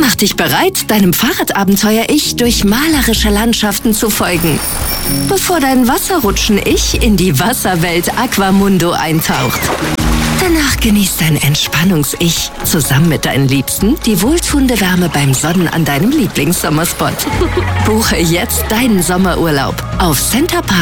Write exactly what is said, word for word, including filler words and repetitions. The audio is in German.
Mach dich bereit, deinem Fahrradabenteuer-Ich durch malerische Landschaften zu folgen, bevor dein Wasserrutschen-Ich in die Wasserwelt Aquamundo eintaucht. Danach genießt dein Entspannungs-Ich zusammen mit deinen Liebsten die wohltuende Wärme beim Sonnen an deinem Lieblingssommerspot. Buche jetzt deinen Sommerurlaub auf Center Park.